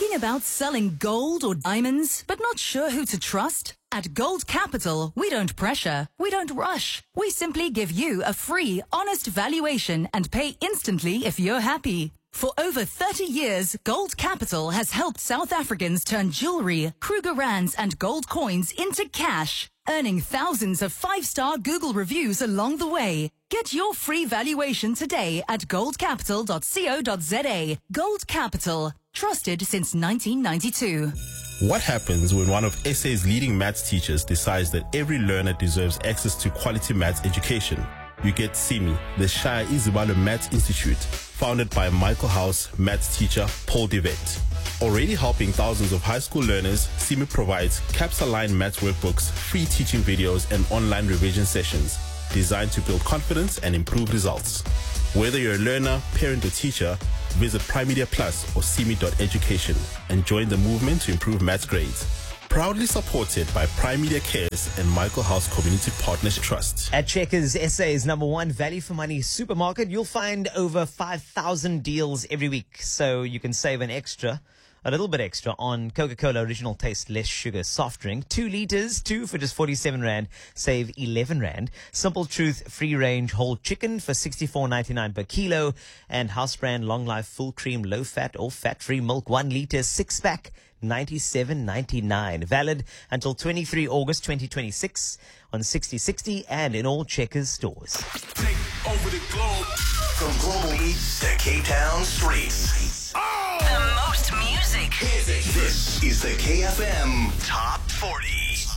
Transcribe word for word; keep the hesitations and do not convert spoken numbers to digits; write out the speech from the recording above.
Thinking about selling gold or diamonds, but not sure who to trust? At Gold Capital, we don't pressure, we don't rush. We simply give you a free, honest valuation and pay instantly if you're happy. For over thirty years, Gold Capital has helped South Africans turn jewelry, Kruger Rands and gold coins into cash, earning thousands of five-star Google reviews along the way. Get your free valuation today at gold capital dot co dot za. Gold Capital, trusted since nineteen ninety-two. What happens when one of S A's leading maths teachers decides that every learner deserves access to quality maths education? You get SIMI, the Shire Izibalo Maths Institute, founded by Michael House maths teacher Paul Devet. Already helping thousands of high school learners, SIMI provides CAPS-aligned maths workbooks, free teaching videos, and online revision sessions designed to build confidence and improve results. Whether you're a learner, parent, or teacher, visit Primedia Plus or simi dot education and join the movement to improve maths grades. Proudly supported by Primedia Cares and Michael House Community Partners Trust. At Checkers, S A's number one value for money supermarket, you'll find over five thousand deals every week. So you can save an extra, a little bit extra on Coca-Cola Original Taste Less Sugar soft drink. Two liters, two for just forty-seven rand, save eleven rand. Simple Truth free range whole chicken for sixty-four ninety-nine per kilo. And House Brand Long Life full cream low fat or fat free milk one liter six pack. ninety-seven ninety-nine. Valid until twenty-third of August twenty twenty-six on sixty sixty and in all Checkers stores. Take over the globe. From global east to Cape Town streets. Oh! The most music. This is the K F M Top forty.